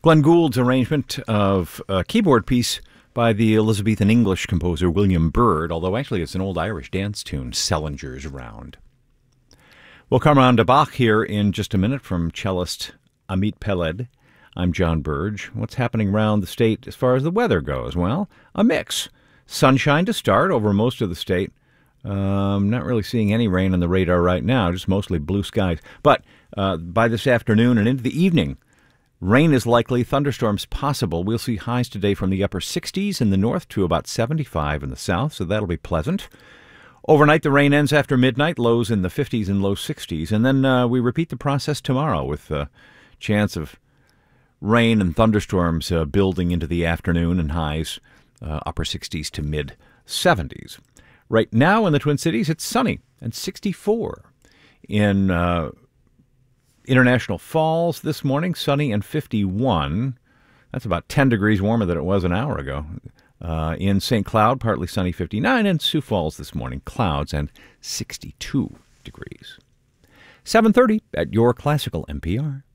Glenn Gould's arrangement of a keyboard piece by the Elizabethan English composer William Byrd, although actually it's an old Irish dance tune, Sellinger's Round. We'll come around to Bach here in just a minute from cellist Amit Peled. I'm John Burge. What's happening around the state as far as the weather goes? Well, a mix. Sunshine to start over most of the state. Not really seeing any rain on the radar right now, just mostly blue skies. But by this afternoon and into the evening, rain is likely, thunderstorms possible. We'll see highs today from the upper 60s in the north to about 75 in the south, so that'll be pleasant. Overnight, the rain ends after midnight, lows in the 50s and low 60s. And then we repeat the process tomorrow with a chance of rain and thunderstorms building into the afternoon and highs upper 60s to mid 70s. Right now in the Twin Cities, it's sunny and 64. In International Falls this morning, sunny and 51. That's about 10 degrees warmer than it was an hour ago. In St. Cloud, partly sunny, 59, and Sioux Falls this morning, clouds and 62 degrees. 7:30 at your classical NPR.